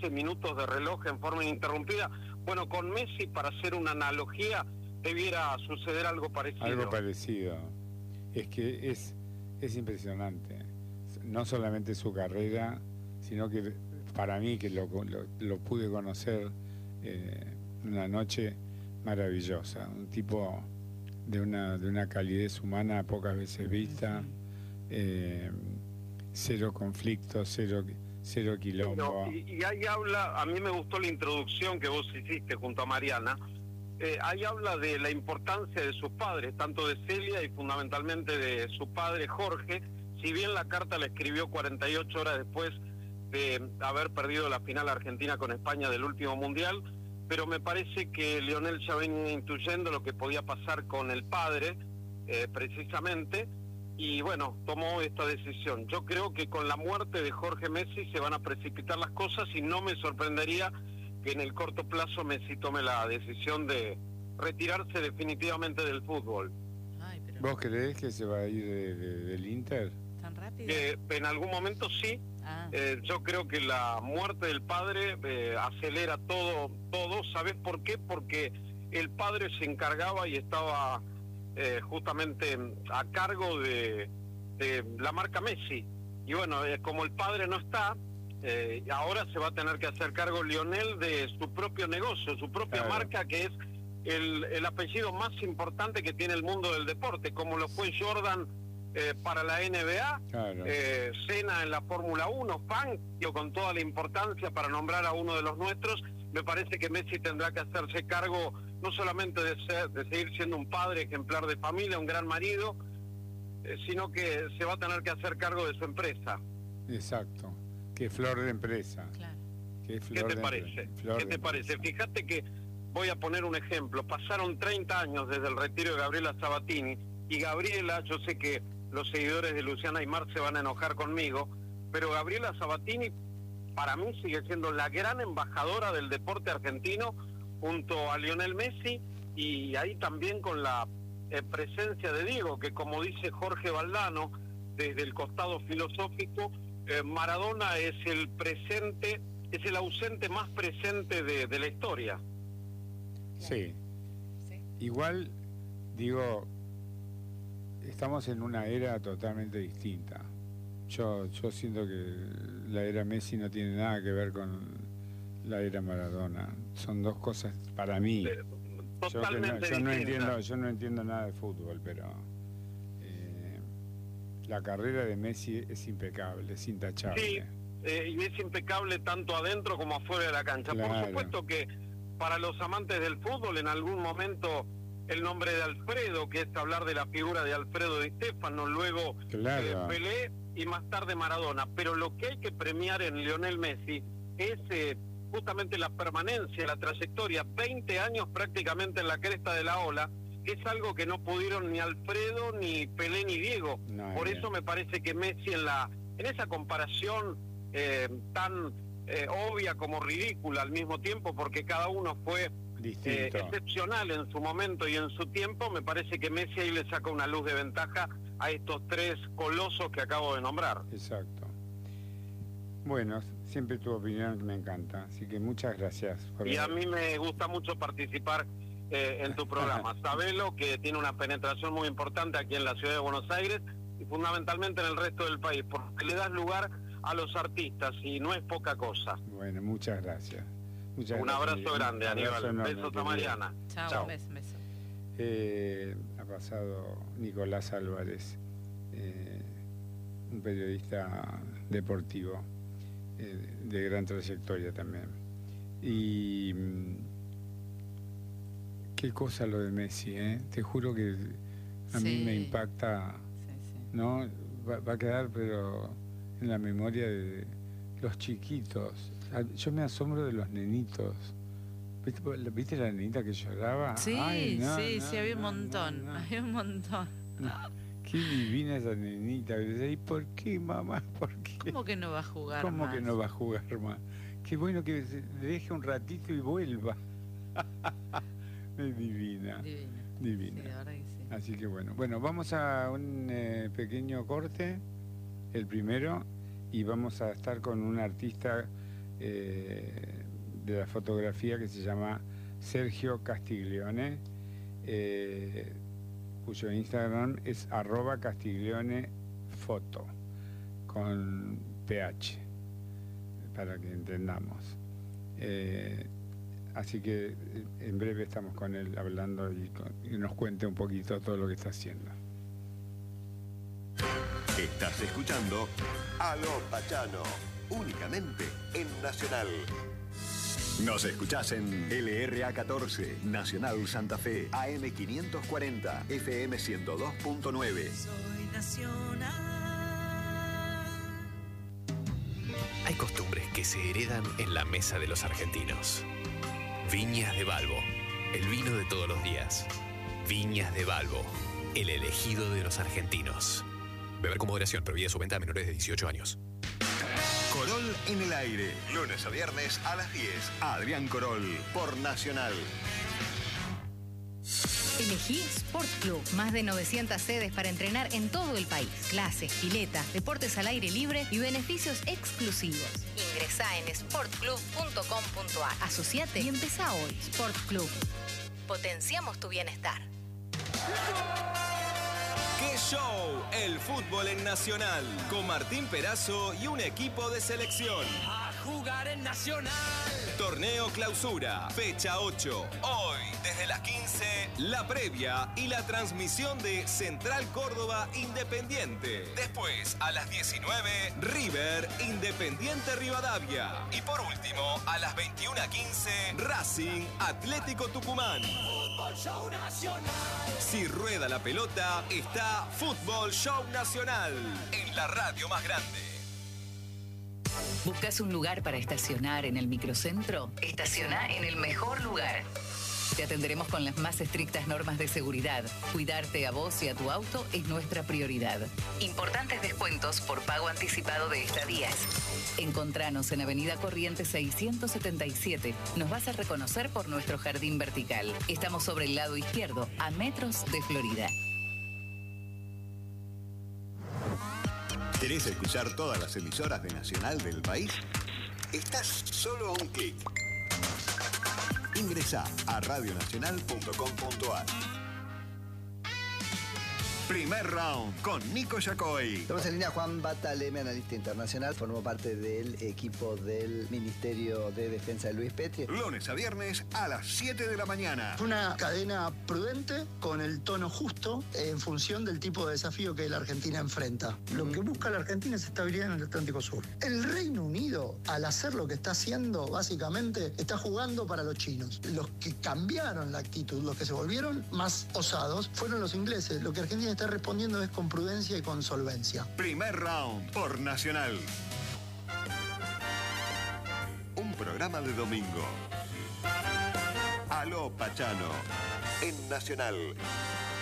minutos de reloj en forma ininterrumpida. Bueno, con Messi, para hacer una analogía, debiera suceder algo parecido. Algo parecido. Es que es impresionante. No solamente su carrera, sino que para mí, que lo pude conocer una noche maravillosa. Un tipo de una calidez humana pocas veces vista, cero conflicto, cero quilombo. Y ahí habla, a mí me gustó la introducción que vos hiciste junto a Mariana. Ahí habla de la importancia de sus padres, tanto de Celia y fundamentalmente de su padre Jorge. Si bien la carta la escribió 48 horas después de haber perdido la final argentina con España del último mundial, pero me parece que Lionel ya venía intuyendo lo que podía pasar con el padre, precisamente, y bueno, tomó esta decisión. Yo creo que con la muerte de Jorge Messi se van a precipitar las cosas y no me sorprendería que en el corto plazo Messi tome la decisión de retirarse definitivamente del fútbol. Ay, pero ¿Vos creés que se va a ir del Inter? ¿tan rápido? En algún momento sí. Yo creo que la muerte del padre acelera todo. ¿Sabés por qué? Porque el padre se encargaba y estaba justamente a cargo de la marca Messi. Y bueno, como el padre no está, ahora se va a tener que hacer cargo Lionel de su propio negocio, su propia marca, que es el apellido más importante que tiene el mundo del deporte, como lo fue Jordan para la NBA, Senna en la Fórmula 1, Fangio con toda la importancia para nombrar a uno de los nuestros. Me parece que Messi tendrá que hacerse cargo no solamente de seguir siendo un padre ejemplar de familia, un gran marido, sino que se va a tener que hacer cargo de su empresa. Exacto, que flor de empresa. Claro. ¿Qué te parece? ¿Qué te parece? Fíjate que voy a poner un ejemplo. Pasaron 30 años desde el retiro de Gabriela Sabatini, y Gabriela, yo sé que los seguidores de Luciana Aymar se van a enojar conmigo, pero Gabriela Sabatini para mí sigue siendo la gran embajadora del deporte argentino junto a Lionel Messi, y ahí también con la presencia de Diego, que como dice Jorge Valdano desde el costado filosófico, Maradona es el presente, es el ausente más presente de la historia. Sí. Igual, digo, estamos en una era totalmente distinta. Yo siento que la era Messi no tiene nada que ver con la era Maradona. Son dos cosas para mí. Yo no entiendo nada de fútbol, pero la carrera de Messi es impecable, es intachable. Sí, y es impecable tanto adentro como afuera de la cancha. Claro. Por supuesto que para los amantes del fútbol, en algún momento el nombre de Alfredo, que es hablar de la figura de Alfredo Di Stéfano, luego Pelé y más tarde Maradona. Pero lo que hay que premiar en Lionel Messi es justamente la permanencia, la trayectoria, 20 años prácticamente en la cresta de la ola, que es algo que no pudieron ni Alfredo, ni Pelé, ni Diego. Por eso me parece que Messi en esa comparación tan obvia como ridícula al mismo tiempo, porque cada uno fue excepcional en su momento y en su tiempo, me parece que Messi ahí le saca una luz de ventaja a estos tres colosos que acabo de nombrar. Exacto. Bueno, siempre tu opinión me encanta, así que muchas gracias. Y a mí me gusta mucho participar en tu programa. Sabelo, que tiene una penetración muy importante aquí en la ciudad de Buenos Aires y fundamentalmente en el resto del país, porque le das lugar a los artistas y no es poca cosa. Bueno, muchas gracias. Un abrazo grande, Aníbal. Besos a Mariana. Chao. Beso. Ha pasado Nicolás Álvarez, un periodista deportivo de gran trayectoria también. Y qué cosa lo de Messi, te juro que a mí me impacta, ¿no? Va a quedar, pero en la memoria de los chiquitos. Yo me asombro de los nenitos. ¿Viste la nenita que lloraba? Sí, había un montón. Había un montón. Qué divina esa nenita. ¿Y por qué, mamá? ¿Por qué? ¿Cómo que no va a jugar ¿Cómo más? que no va a jugar más? Qué bueno que le deje un ratito y vuelva. Es divina. Divina. Sí, la verdad que sí. Así que bueno, vamos a un pequeño corte, el primero, y vamos a estar con un artista de la fotografía, que se llama Sergio Castiglione, cuyo Instagram es @castiglionefoto, con PH, para que entendamos. Así que en breve estamos con él hablando y nos cuente un poquito todo lo que está haciendo. Estás escuchando Aló Pachano, únicamente en Nacional. Nos escuchás en LRA 14, Nacional Santa Fe, AM 540, FM 102.9. Soy Nacional. Hay costumbres que se heredan en la mesa de los argentinos. Viñas de Balbo, el vino de todos los días. Viñas de Balbo, el elegido de los argentinos. Beber con moderación, prohibida su venta a menores de 18 años. Corol en el aire, lunes a viernes a las 10. Adrián Corol, por Nacional. Elegí Sport Club. Más de 900 sedes para entrenar en todo el país. Clases, piletas, deportes al aire libre y beneficios exclusivos. Ingresá en sportclub.com.ar. Asociate y empezá hoy. Sport Club. Potenciamos tu bienestar. ¡Qué show! El fútbol en Nacional, con Martín Perazo y un equipo de selección. A jugar en Nacional. Torneo Clausura, fecha 8. Hoy, desde las 15, la previa y la transmisión de Central Córdoba Independiente. Después, a las 19, River Independiente Rivadavia. Y por último, a las 21:15, Racing Atlético Tucumán. Fútbol Show Nacional. Si rueda la pelota, está Fútbol Show Nacional, en la radio más grande. ¿Buscas un lugar para estacionar en el microcentro? Estaciona en el mejor lugar. Te atenderemos con las más estrictas normas de seguridad. Cuidarte a vos y a tu auto es nuestra prioridad. Importantes descuentos por pago anticipado de estadías. Encontranos en Avenida Corrientes 677. Nos vas a reconocer por nuestro jardín vertical. Estamos sobre el lado izquierdo, a metros de Florida. ¿Querés escuchar todas las emisoras de Nacional del país? Estás solo a un clic. Ingresá a radionacional.com.ar. Primer round con Nico Yacoy. Estamos en línea Juan Bataleme, analista internacional. Formó parte del equipo del Ministerio de Defensa de Luis Petri. Lunes a viernes a las 7 de la mañana. Una cadena prudente, con el tono justo, en función del tipo de desafío que la Argentina enfrenta. Lo que busca la Argentina es estabilidad en el Atlántico Sur. El Reino Unido, al hacer lo que está haciendo, básicamente, está jugando para los chinos. Los que cambiaron la actitud, los que se volvieron más osados, fueron los ingleses. Lo que Argentina está respondiendo es con prudencia y con solvencia. Primer round por Nacional. Un programa de domingo. Aló Pachano, en Nacional.